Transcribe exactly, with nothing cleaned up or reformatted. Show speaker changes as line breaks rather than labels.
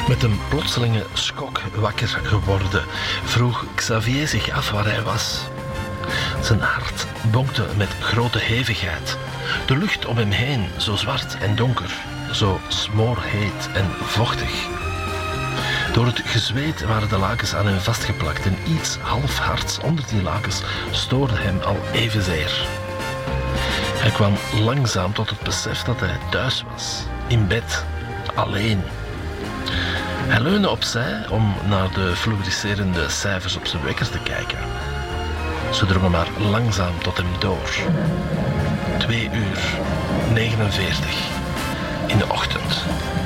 Met een plotselinge schok wakker geworden, vroeg Xavier zich af waar hij was. Zijn hart bonkte met grote hevigheid. De lucht om hem heen zo zwart en donker, zo smoorheet en vochtig. Door het gezweet waren de lakens aan hem vastgeplakt en iets halfhards onder die lakens stoorde hem al evenzeer. Hij kwam langzaam tot het besef dat hij thuis was, in bed, alleen. Hij leunde opzij om naar de fluoriserende cijfers op zijn wekker te kijken. Ze drongen maar langzaam tot hem door. Twee uur, negenenveertig, in de ochtend.